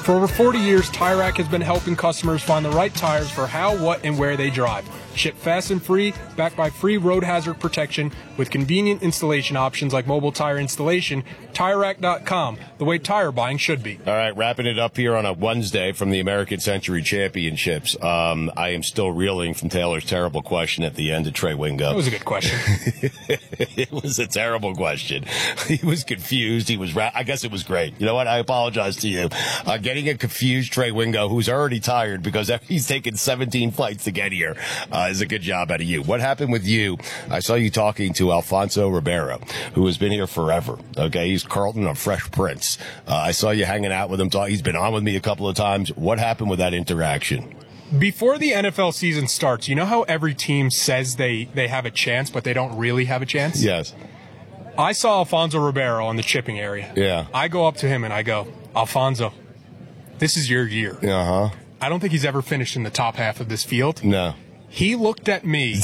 For over 40 years, Tire Rack has been helping customers find the right tires for how, what, and where they drive. Shipped fast and free, backed by free road hazard protection with convenient installation options like mobile tire installation. TireRack.com, the way tire buying should be. All right, wrapping it up here on a Wednesday from the American Century Championships. I am still reeling from Taylor's terrible question at the end of Trey Wingo. That was a good question. It was a terrible question. He was confused. I guess it was great. You know what? I apologize to you. Getting a confused Trey Wingo, who's already tired because he's taken 17 flights to get here, is a good job out of you. What happened with you? I saw you talking to Alfonso Ribeiro, who has been here forever. Okay, he's Carlton on Fresh Prince. I saw you hanging out with him. He's been on with me a couple of times. What happened with that interaction? Before the NFL season starts, you know how every team says they have a chance, but they don't really have a chance? Yes. I saw Alfonso Ribeiro in the chipping area. Yeah. I go up to him and I go, Alfonso, this is your year. Uh-huh. I don't think he's ever finished in the top half of this field. No. He looked at me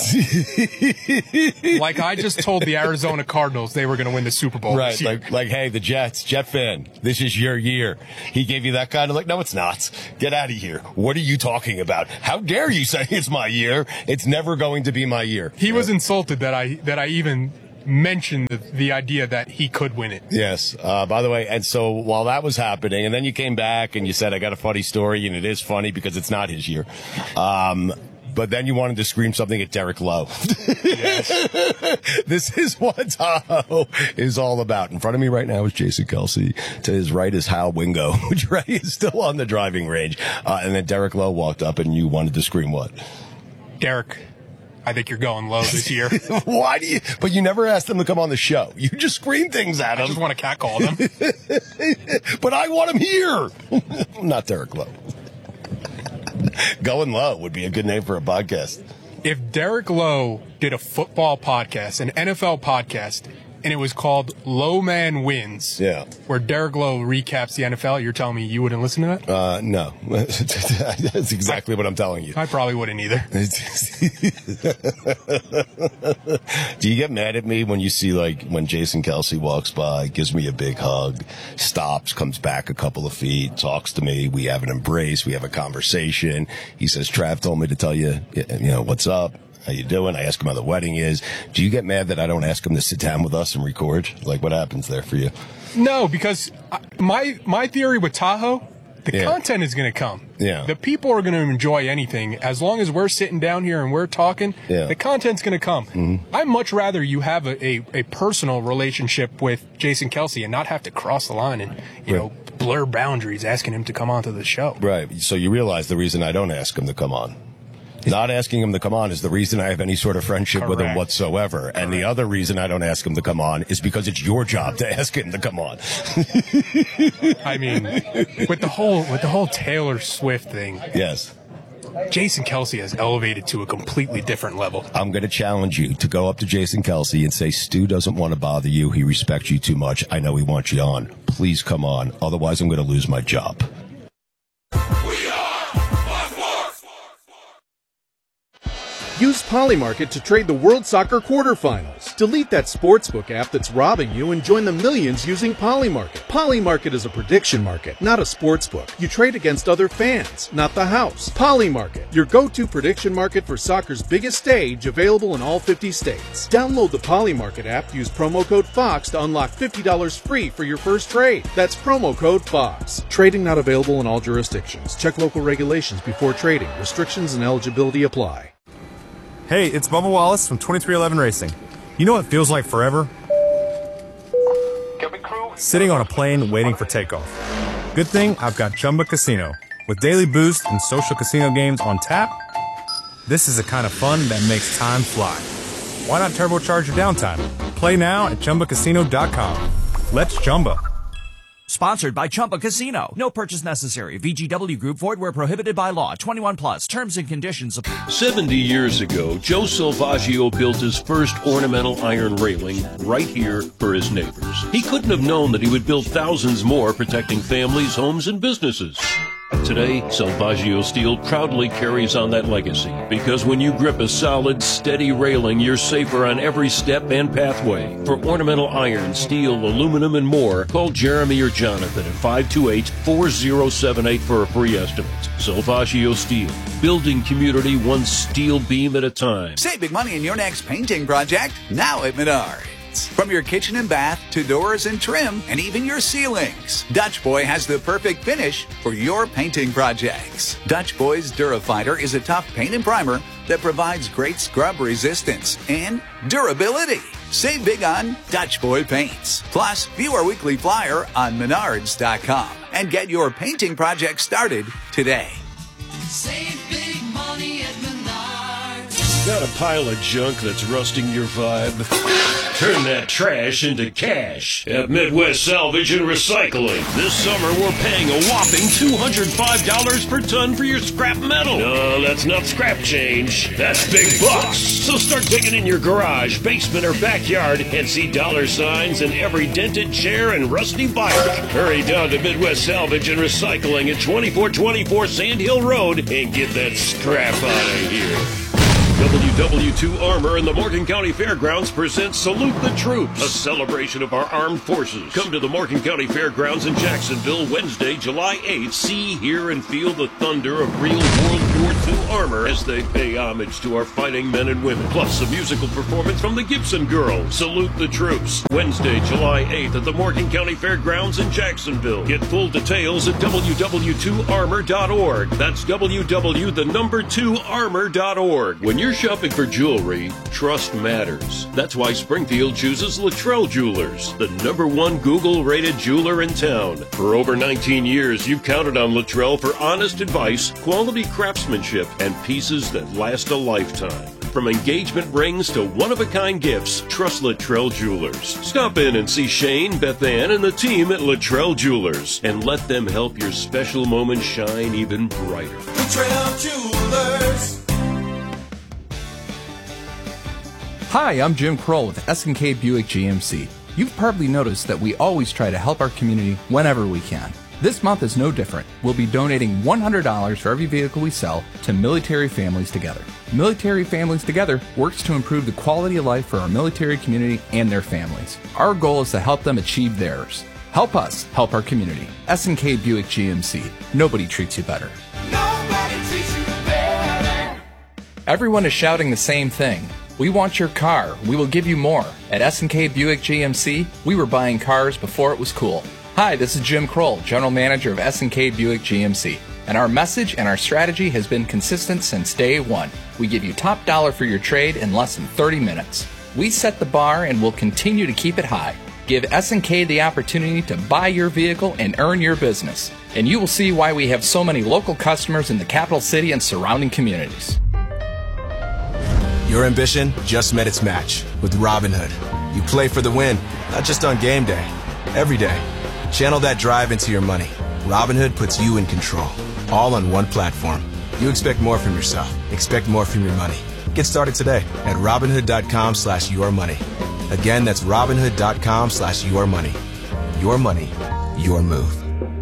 like I just told the Arizona Cardinals they were going to win the Super Bowl. Right, this year. like, hey, the Jets, Jet fan, this is your year. He gave you that kind of no, it's not. Get out of here. What are you talking about? How dare you say it's my year? It's never going to be my year. He was insulted that I even mentioned the idea that he could win it. Yes. By the way, and so while that was happening, and then you came back and you said, I got a funny story, and it is funny because it's not his year. But then you wanted to scream something at Derek Lowe. Yes. This is what Tahoe is all about. In front of me right now is Jason Kelsey. To his right is Hal Wingo. Trey is still on the driving range. And then Derek Lowe walked up and you wanted to scream what? Derek, I think you're going low this year. Why do you? But you never asked him to come on the show. You just scream things at him. I just want to catcall them. But I want him here. Not Derek Lowe. Going Low would be a good name for a podcast. If Derek Lowe did a football podcast, an NFL podcast, and it was called Low Man Wins, yeah, where Derek Lowe recaps the NFL, you're telling me you wouldn't listen to that? No. That's exactly what I'm telling you. I probably wouldn't either. Do you get mad at me when you see, when Jason Kelsey walks by, gives me a big hug, stops, comes back a couple of feet, talks to me, we have an embrace, we have a conversation. He says, Trav told me to tell you, what's up? How you doing? I ask him how the wedding is. Do you get mad that I don't ask him to sit down with us and record? What happens there for you? No, because my theory with Tahoe, the content is going to come. Yeah. The people are going to enjoy anything. As long as we're sitting down here and we're talking, the content's going to come. Mm-hmm. I'd much rather you have a personal relationship with Jason Kelsey and not have to cross the line and, blur boundaries asking him to come onto the show. Right. So you realize the reason I don't ask him to come on. Not asking him to come on is the reason I have any sort of friendship with him whatsoever. Correct. And the other reason I don't ask him to come on is because it's your job to ask him to come on. I mean, with the whole Taylor Swift thing. Yes. Jason Kelsey has elevated to a completely different level. I'm going to challenge you to go up to Jason Kelsey and say, Stu doesn't want to bother you. He respects you too much. I know he wants you on. Please come on. Otherwise, I'm going to lose my job. Use Polymarket to trade the World Soccer quarterfinals. Delete that sportsbook app that's robbing you and join the millions using Polymarket. Polymarket is a prediction market, not a sportsbook. You trade against other fans, not the house. Polymarket, your go-to prediction market for soccer's biggest stage, available in all 50 states. Download the Polymarket app, use promo code FOX to unlock $50 free for your first trade. That's promo code FOX. Trading not available in all jurisdictions. Check local regulations before trading. Restrictions and eligibility apply. Hey, it's Bubba Wallace from 2311 Racing. You know what feels like forever? Sitting on a plane waiting for takeoff. Good thing I've got Chumba Casino. With daily boost and social casino games on tap, this is the kind of fun that makes time fly. Why not turbocharge your downtime? Play now at ChumbaCasino.com. Let's Chumba. Sponsored by Chumba Casino. No purchase necessary. VGW Group. Void where prohibited by law. 21 plus. Terms and conditions apply. 70 years ago, Joe Salvaggio built his first ornamental iron railing right here for his neighbors. He couldn't have known that he would build thousands more, protecting families, homes, and businesses. Today, Salvaggio Steel proudly carries on that legacy, because when you grip a solid, steady railing, you're safer on every step and pathway. For ornamental iron, steel, aluminum, and more, call Jeremy or Jonathan at 528-4078 for a free estimate. Salvaggio Steel, building community one steel beam at a time. Save big money in your next painting project now at Menards. From your kitchen and bath to doors and trim and even your ceilings, Dutch Boy has the perfect finish for your painting projects. Dutch Boy's Durafighter is a tough paint and primer that provides great scrub resistance and durability. Save big on Dutch Boy paints. Plus, view our weekly flyer on Menards.com and get your painting project started today. Save big money at Menards. Got a pile of junk that's rusting your vibe? Turn that trash into cash at Midwest Salvage and Recycling. This summer, we're paying a whopping $205 per ton for your scrap metal. No, that's not scrap change. That's big bucks. So start digging in your garage, basement, or backyard and see dollar signs in every dented chair and rusty bike. Hurry down to Midwest Salvage and Recycling at 2424 Sand Hill Road and get that scrap out of here. WW2 Armor and the Morgan County Fairgrounds presents Salute the Troops, a celebration of our armed forces. Come to the Morgan County Fairgrounds in Jacksonville Wednesday, July 8th. See, hear, and feel the thunder of real World War II armor as they pay homage to our fighting men and women. Plus a musical performance from the Gibson Girls. Salute the Troops, Wednesday, July 8th at the Morgan County Fairgrounds in Jacksonville. Get full details at www2armor.org. That's www2armor.org. When you're shopping for jewelry, trust matters. That's why Springfield chooses Luttrell Jewelers, the #1 Google-rated jeweler in town. For over 19 years, you've counted on Luttrell for honest advice, quality craftsmanship, and pieces that last a lifetime. From engagement rings to one-of-a-kind gifts, trust Luttrell Jewelers. Stop in and see Shane, Beth Ann, and the team at Luttrell Jewelers, and let them help your special moment shine even brighter. Luttrell Jewelers. Hi, I'm Jim Kroll with S&K Buick GMC. You've probably noticed that we always try to help our community whenever we can. This month is no different. We'll be donating $100 for every vehicle we sell to Military Families Together. Military Families Together works to improve the quality of life for our military community and their families. Our goal is to help them achieve theirs. Help us help our community. S&K Buick GMC. Nobody treats you better. Nobody treats you better. Everyone is shouting the same thing. We want your car. We will give you more. At S&K Buick GMC, we were buying cars before it was cool. Hi, this is Jim Kroll, General Manager of S&K Buick GMC. And our message and our strategy has been consistent since day one. We give you top dollar for your trade in less than 30 minutes. We set the bar and will continue to keep it high. Give S&K the opportunity to buy your vehicle and earn your business. And you will see why we have so many local customers in the capital city and surrounding communities. Your ambition just met its match with Robinhood. You play for the win, not just on game day, every day. Channel that drive into your money. Robinhood puts you in control, all on one platform. You expect more from yourself. Expect more from your money. Get started today at Robinhood.com/yourmoney. Again, that's Robinhood.com/yourmoney. Your money, your move.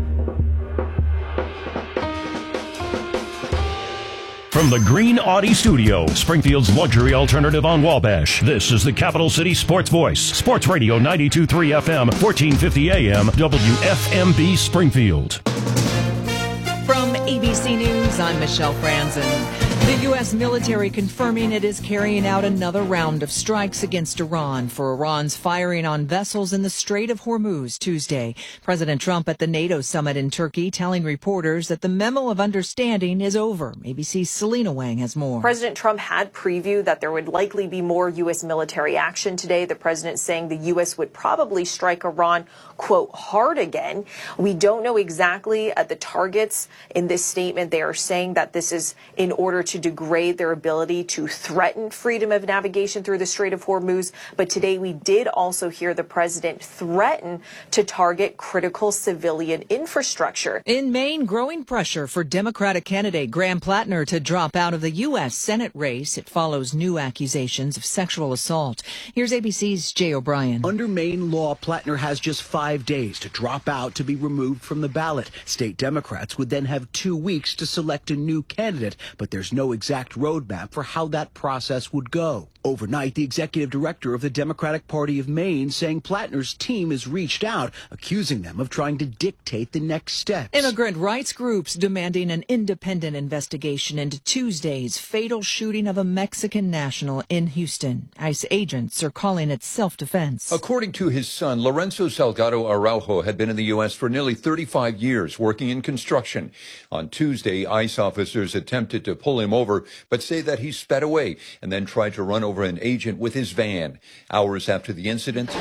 From the Green Audi Studio, Springfield's luxury alternative on Wabash, this is the Capital City Sports Voice. Sports Radio 92.3 FM, 1450 AM, WFMB Springfield. From ABC News, I'm Michelle Franzen. The U.S. military confirming it is carrying out another round of strikes against Iran for Iran's firing on vessels in the Strait of Hormuz Tuesday. President Trump at the NATO summit in Turkey telling reporters that the memo of understanding is over. ABC's Selena Wang has more. President Trump had previewed that there would likely be more U.S. military action today. The president saying the U.S. would probably strike Iran, quote, hard again. We don't know exactly the targets in this statement. They are saying that this is in order to degrade their ability to threaten freedom of navigation through the Strait of Hormuz. But today we did also hear the president threaten to target critical civilian infrastructure. In Maine, growing pressure for Democratic candidate Graham Plattner to drop out of the U.S. Senate race. It follows new accusations of sexual assault. Here's ABC's Jay O'Brien. Under Maine law, Plattner has just 5 days to drop out to be removed from the ballot. State Democrats would then have 2 weeks to select a new candidate, but there's no exact roadmap for how that process would go. Overnight, the executive director of the Democratic Party of Maine saying Plattner's team has reached out, accusing them of trying to dictate the next steps. Immigrant rights groups demanding an independent investigation into Tuesday's fatal shooting of a Mexican national in Houston. ICE agents are calling it self-defense. According to his son, Lorenzo Salgado Araujo had been in the U.S. for nearly 35 years, working in construction. On Tuesday, ICE officers attempted to pull him over, but say that he sped away and then tried to run over an agent with his van. Hours after the incident,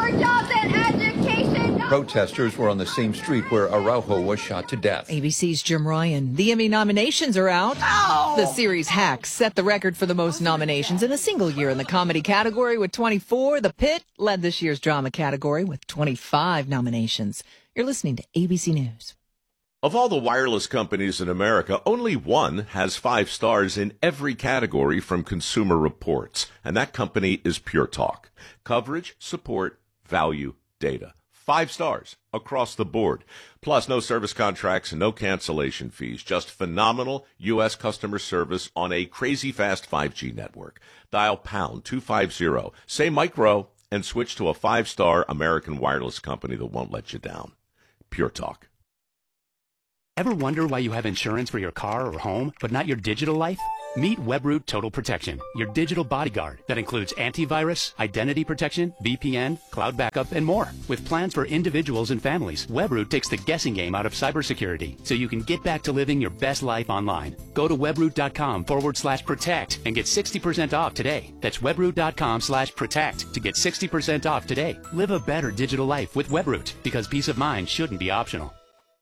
protesters were on the same street where Araujo was shot to death. ABC's Jim Ryan. The Emmy nominations are out. The series Hacks set the record for the most nominations in a single year in the comedy category with 24. The Pit led this year's drama category with 25 nominations. You're listening to ABC News. Of all the wireless companies in America, only one has 5 stars in every category from Consumer Reports, and that company is Pure Talk. Coverage, support, value, data. 5 stars across the board. Plus, no service contracts and no cancellation fees. Just phenomenal U.S. customer service on a crazy fast 5G network. Dial pound 250, say micro, and switch to a 5-star American wireless company that won't let you down. Pure Talk. Ever wonder why you have insurance for your car or home, but not your digital life? Meet Webroot Total Protection, your digital bodyguard that includes antivirus, identity protection, VPN, cloud backup, and more. With plans for individuals and families, Webroot takes the guessing game out of cybersecurity so you can get back to living your best life online. Go to webroot.com/protect and get 60% off today. That's webroot.com/protect to get 60% off today. Live a better digital life with Webroot, because peace of mind shouldn't be optional.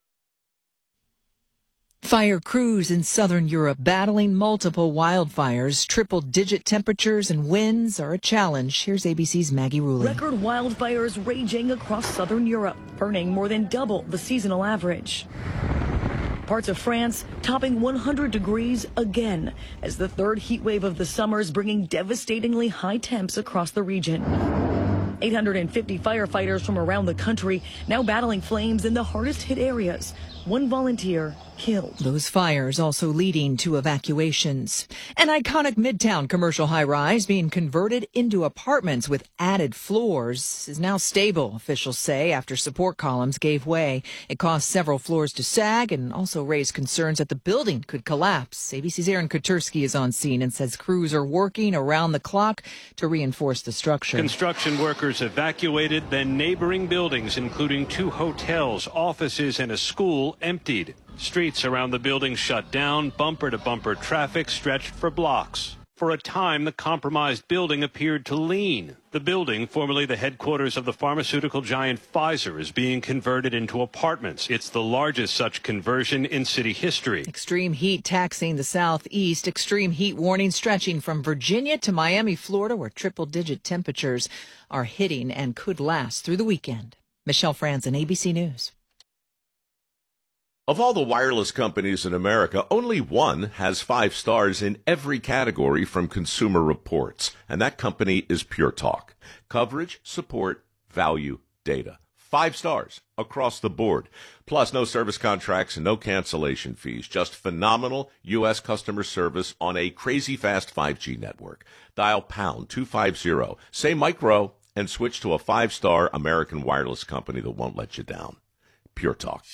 Fire crews in southern Europe battling multiple wildfires. Triple-digit temperatures and winds are a challenge. Here's ABC's Maggie Rulli. Record wildfires raging across southern Europe, burning more than double the seasonal average. Parts of France topping 100 degrees again, as the third heat wave of the summer is bringing devastatingly high temps across the region. 850 firefighters from around the country now battling flames in the hardest hit areas. One volunteer killed. Those fires also leading to evacuations. An iconic Midtown commercial high-rise being converted into apartments with added floors is now stable, officials say, after support columns gave way. It caused several floors to sag and also raised concerns that the building could collapse. ABC's Aaron Kotursky is on scene and says crews are working around the clock to reinforce the structure. Construction workers evacuated, then neighboring buildings, including 2 hotels, offices, and a school, emptied. Streets around the building shut down, bumper-to-bumper traffic stretched for blocks. For a time, the compromised building appeared to lean. The building, formerly the headquarters of the pharmaceutical giant Pfizer, is being converted into apartments. It's the largest such conversion in city history. Extreme heat taxing the southeast. Extreme heat warning stretching from Virginia to Miami, Florida, where triple-digit temperatures are hitting and could last through the weekend. Michelle Franzen, ABC News. Of all the wireless companies in America, only one has 5 stars in every category from Consumer Reports, and that company is Pure Talk. Coverage, support, value, data. 5 stars across the board. Plus, no service contracts and no cancellation fees. Just phenomenal U.S. customer service on a crazy fast 5G network. Dial pound 250, say micro, and switch to a 5-star American wireless company that won't let you down. Pure Talk.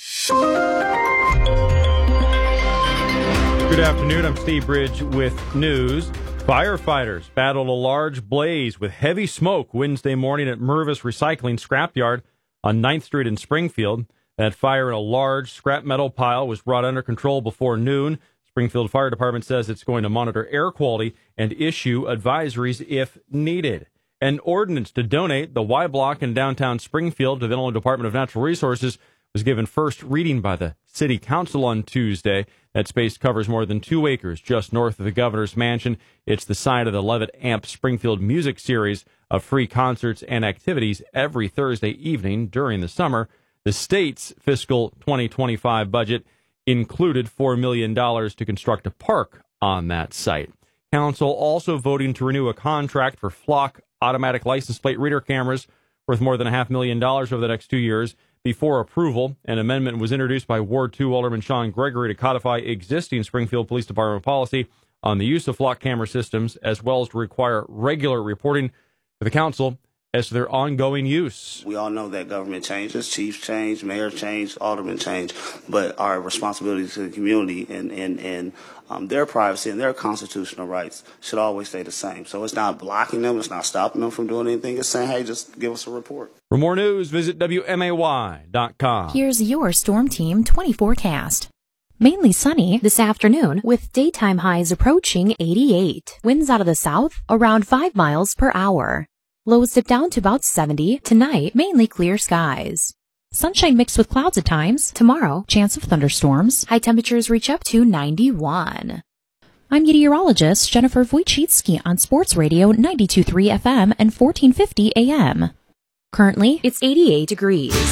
Good afternoon. I'm Steve Bridge with news. Firefighters battled a large blaze with heavy smoke Wednesday morning at Mervis Recycling Scrapyard on 9th Street in Springfield. That fire in a large scrap metal pile was brought under control before noon. Springfield Fire Department says it's going to monitor air quality and issue advisories if needed. An ordinance to donate the Y Block in downtown Springfield to the Illinois Department of Natural Resources was given first reading by the City Council on Tuesday. That space covers more than 2 acres just north of the governor's mansion. It's the site of the Levitt Amp Springfield Music Series of free concerts and activities every Thursday evening during the summer. The state's fiscal 2025 budget included $4 million to construct a park on that site. Council also voting to renew a contract for Flock automatic license plate reader cameras worth more than $500,000 over the next 2 years. Before approval, an amendment was introduced by Ward 2 Alderman Sean Gregory to codify existing Springfield Police Department policy on the use of Flock camera systems, as well as to require regular reporting to the council as to their ongoing use. We all know that government changes, chiefs change, mayors change, aldermen change, but our responsibility to the community and their privacy and their constitutional rights should always stay the same. So it's not blocking them, it's not stopping them from doing anything, it's saying, hey, just give us a report. For more news, visit WMAY.com. Here's your Storm Team 20 forecast. Mainly sunny this afternoon with daytime highs approaching 88. Winds out of the south around 5 miles per hour. Lows dip down to about 70. Tonight, mainly clear skies. Sunshine mixed with clouds at times. Tomorrow, chance of thunderstorms. High temperatures reach up to 91. I'm meteorologist Jennifer Wojcicki on Sports Radio 92.3 FM and 1450 AM. Currently, it's 88 degrees.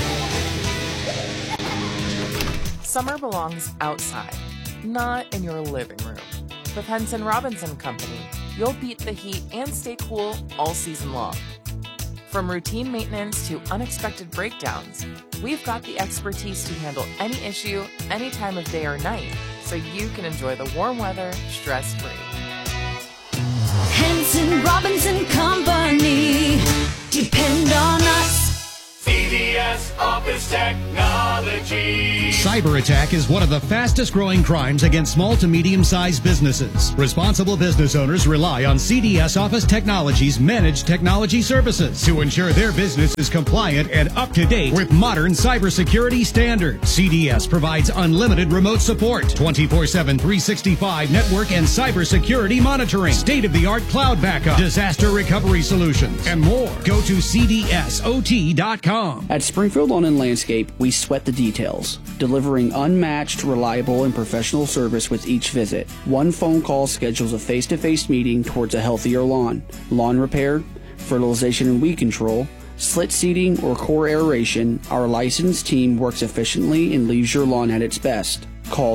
Summer belongs outside, not in your living room. With Henson Robinson Company, you'll beat the heat and stay cool all season long. From routine maintenance to unexpected breakdowns, we've got the expertise to handle any issue, any time of day or night, so you can enjoy the warm weather stress-free. Henson Robinson Company. Depend on us. CDS Office Technology. Cyber attack is one of the fastest growing crimes against small to medium-sized businesses. Responsible business owners rely on CDS Office Technology's managed technology services to ensure their business is compliant and up to date with modern cybersecurity standards. CDS provides unlimited remote support, 24/7, 365 network and cybersecurity monitoring, state-of-the-art cloud backup, disaster recovery solutions, and more. Go to cdsot.com. At Springfield Lawn and Landscape, we sweat the details, delivering unmatched, reliable, and professional service with each visit. One phone call schedules a face-to-face meeting towards a healthier lawn. Lawn repair, fertilization and weed control, slit seeding, or core aeration, our licensed team works efficiently and leaves your lawn at its best. Call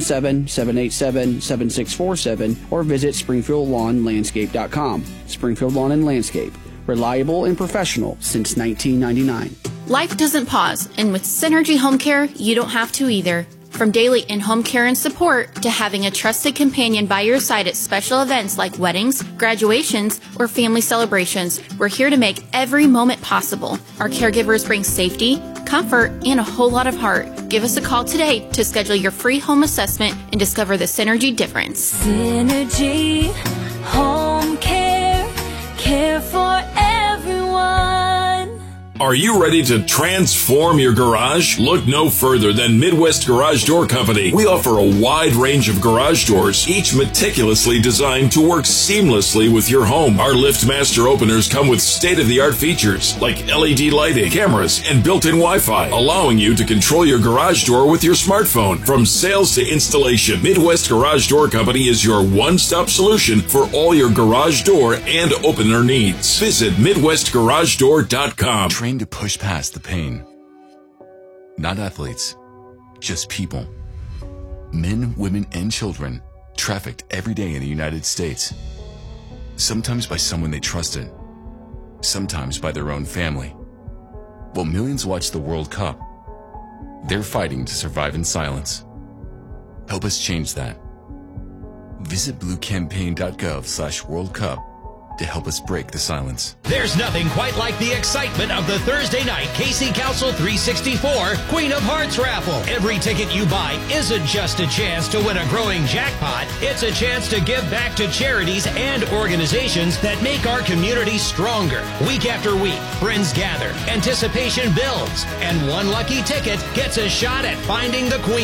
217-787-7647 or visit SpringfieldLawnLandscape.com. Springfield Lawn and Landscape. Reliable and professional since 1999. Life doesn't pause, and with Synergy Home Care, you don't have to either. From daily in-home care and support to having a trusted companion by your side at special events like weddings, graduations, or family celebrations, we're here to make every moment possible. Our caregivers bring safety, comfort, and a whole lot of heart. Give us a call today to schedule your free home assessment and discover the Synergy difference. Synergy Home Care. Care for everyone. Are you ready to transform your garage? Look no further than Midwest Garage Door Company. We offer a wide range of garage doors, each meticulously designed to work seamlessly with your home. Our LiftMaster openers come with state-of-the-art features like LED lighting, cameras, and built-in Wi-Fi, allowing you to control your garage door with your smartphone. From sales to installation, Midwest Garage Door Company is your one-stop solution for all your garage door and opener needs. Visit MidwestGarageDoor.com. Trained to push past the pain. Not athletes, just people. Men, women, and children trafficked every day in the United States. Sometimes by someone they trusted, sometimes by their own family. While millions watch the World Cup, they're fighting to survive in silence. Help us change that. Visit bluecampaign.gov/World Cup to help us break the silence. There's nothing quite like the excitement of the Thursday night KC Council 364 Queen of Hearts raffle. Every ticket you buy isn't just a chance to win a growing jackpot. It's a chance to give back to charities and organizations that make our community stronger. Week after week, friends gather, anticipation builds, and one lucky ticket gets a shot at finding the Queen.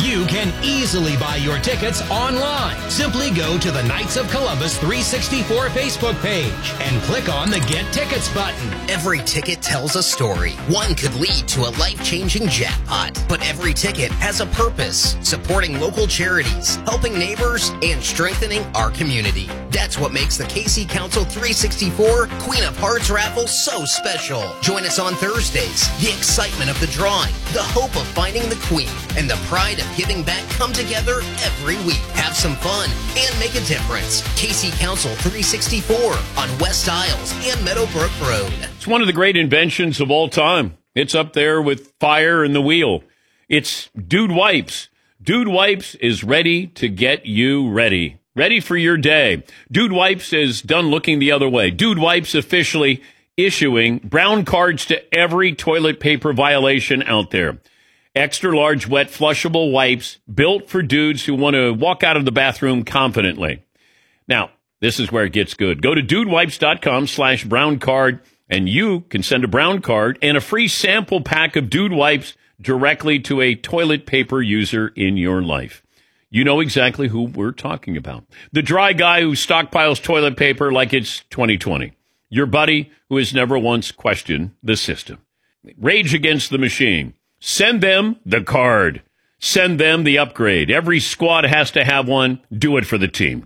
You can easily buy your tickets online. Simply go to the Knights of Columbus 364 Facebook page and click on the Get Tickets button. Every ticket tells a story. One could lead to a life-changing jackpot, but every ticket has a purpose, supporting local charities, helping neighbors, and strengthening our community. That's what makes the KC Council 364 Queen of Hearts raffle so special. Join us on Thursdays. The excitement of the drawing, the hope of finding the Queen, and the pride of giving back come together every week. Have some fun and make a difference. KC Council 364 on West Isles and Meadowbrook Road. It's one of the great inventions of all time. It's up there with fire and the wheel. It's Dude Wipes. Dude Wipes is ready to get you ready. Ready for your day. Dude Wipes is done looking the other way. Dude Wipes officially issuing brown cards to every toilet paper violation out there. Extra large wet flushable wipes built for dudes who want to walk out of the bathroom confidently. Now, this is where it gets good. Go to dudewipes.com/brown card and you can send a brown card and a free sample pack of Dude Wipes directly to a toilet paper user in your life. You know exactly who we're talking about. The dry guy who stockpiles toilet paper like it's 2020. Your buddy who has never once questioned the system. Rage against the machine. Send them the card. Send them the upgrade. Every squad has to have one. Do it for the team.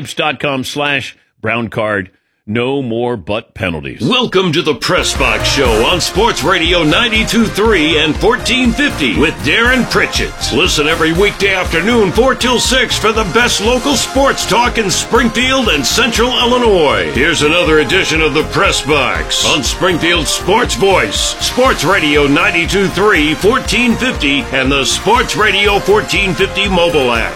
Dudewipes.com/brown card. No more butt penalties. Welcome to the Press Box Show on Sports Radio 92.3 and 1450 with Darren Pritchett. Listen every weekday afternoon 4 till 6 for the best local sports talk in Springfield and Central Illinois. Here's another edition of the Press Box on Springfield's Sports Voice, Sports Radio 92.3, 1450, and the Sports Radio 1450 mobile app.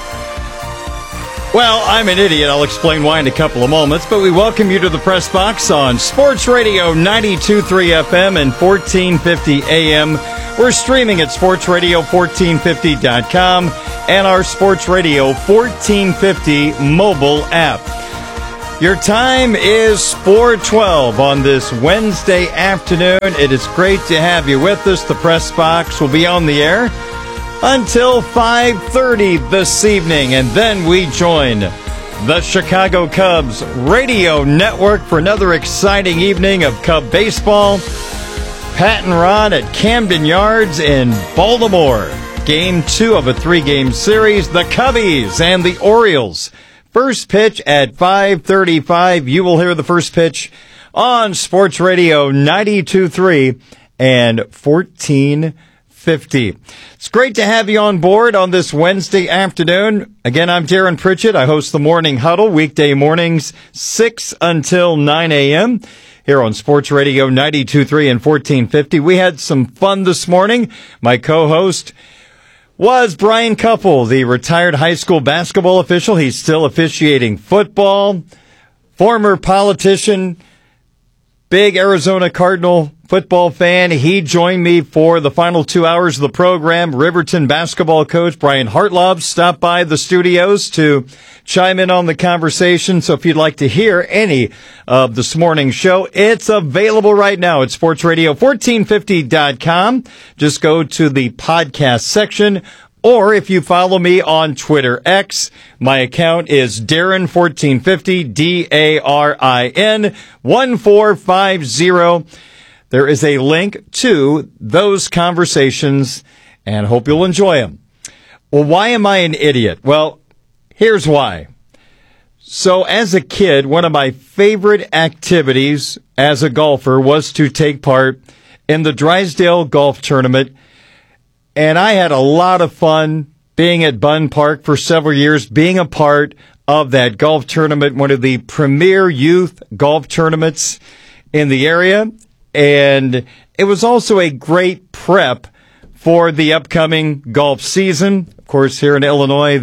Well, I'm an idiot. I'll explain why in a couple of moments, but we welcome you to the Press Box on Sports Radio 92.3 FM and 1450 AM. We're streaming at sportsradio1450.com and our Sports Radio 1450 mobile app. Your time is 4:12 on this Wednesday afternoon. It is great to have you with us. The Press Box will be on the air until 5:30 this evening, and then we join the Chicago Cubs radio network for another exciting evening of Cub baseball. Pat and Ron at Camden Yards in Baltimore. Game 2 of a 3-game series, the Cubbies and the Orioles. First pitch at 5:35. You will hear the first pitch on Sports Radio 92.3 and 1450. It's great to have you on board on this Wednesday afternoon. Again, I'm Darren Pritchett. I host the Morning Huddle weekday mornings 6 until 9 a.m. here on Sports Radio 92.3 and 1450. We had some fun this morning. My co-host was Brian Couple, the retired high school basketball official. He's still officiating football. Former politician, big Arizona Cardinal football fan. He joined me for the final 2 hours of the program. Riverton basketball coach Brian Hartlob stopped by the studios to chime in on the conversation. So if you'd like to hear any of this morning's show, it's available right now at sportsradio1450.com. Just go to the podcast section. Or if you follow me on Twitter X, my account is Darren1450, DARIN 1450. There is a link to those conversations, and hope you'll enjoy them. Well, why am I an idiot? Well, here's why. So as a kid, one of my favorite activities as a golfer was to take part in the Drysdale Golf Tournament. And I had a lot of fun being at Bunn Park for several years, being a part of that golf tournament, one of the premier youth golf tournaments in the area. And it was also a great prep for the upcoming golf season. Of course, here in Illinois,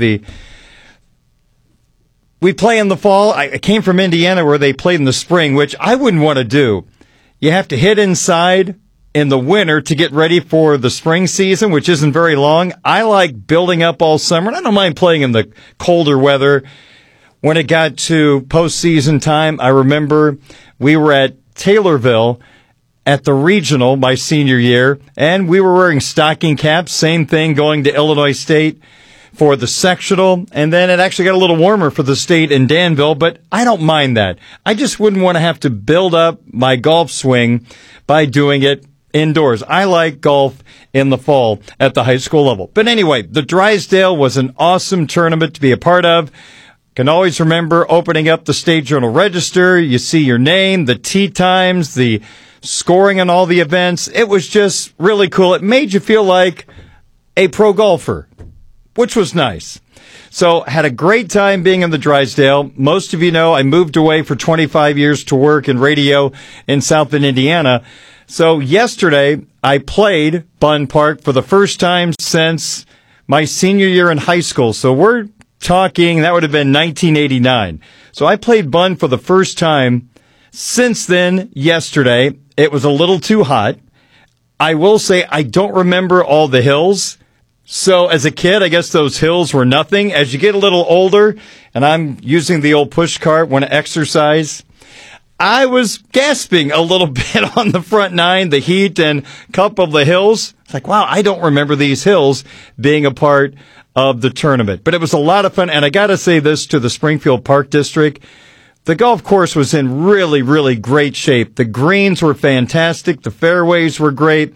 we play in the fall. I came from Indiana where they played in the spring, which I wouldn't want to do. You have to hit inside in the winter to get ready for the spring season, which isn't very long. I like building up all summer, and I don't mind playing in the colder weather. When it got to postseason time, I remember we were at Taylorville at the regional my senior year, and we were wearing stocking caps. Same thing going to Illinois State for the sectional, and then it actually got a little warmer for the state in Danville, but I don't mind that. I just wouldn't want to have to build up my golf swing by doing it indoors. I like golf in the fall at the high school level. But anyway, the Drysdale was an awesome tournament to be a part of. Can always remember opening up the State Journal Register. You see your name, the tee times, the scoring on all the events. It was just really cool. It made you feel like a pro golfer, which was nice. So had a great time being in the Drysdale. Most of you know I moved away for 25 years to work in radio in South Bend, Indiana. So yesterday I played Bunn Park for the first time since my senior year in high school. So we're talking, that would have been 1989. So I played Bunn for the first time since then yesterday. It was a little too hot. I will say I don't remember all the hills. So as a kid, I guess those hills were nothing. As you get a little older, and I'm using the old push cart when I exercise, I was gasping a little bit on the front nine, the heat and a couple of the hills. It's like, wow, I don't remember these hills being a part of the tournament. But it was a lot of fun, and I got to say this to the Springfield Park District. The golf course was in really, really great shape. The greens were fantastic. The fairways were great.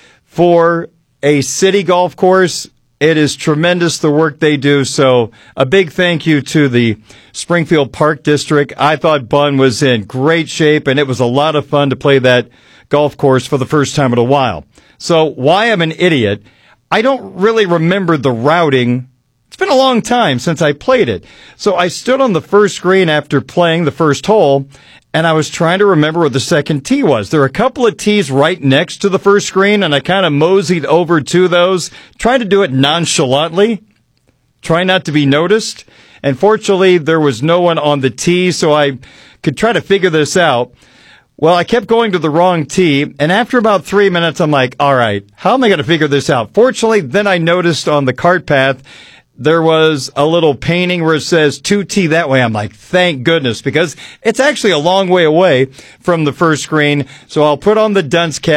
For a city golf course, it is tremendous the work they do. So a big thank you to the Springfield Park District. I thought Bunn was in great shape, and it was a lot of fun to play that golf course for the first time in a while. So why I'm an idiot, I don't really remember the routing. It's been a long time since I played it. So I stood on the first green after playing the first hole, and I was trying to remember where the second tee was. There were a couple of tees right next to the first green, and I kind of moseyed over to those, trying to do it nonchalantly, trying not to be noticed. And fortunately, there was no one on the tee, so I could try to figure this out. Well, I kept going to the wrong tee, and after about 3 minutes, I'm like, all right, how am I going to figure this out? Fortunately, then I noticed on the cart path, there was a little painting where it says 2T that way. I'm like, thank goodness, because it's actually a long way away from the first green. So I'll put on the dunce cap.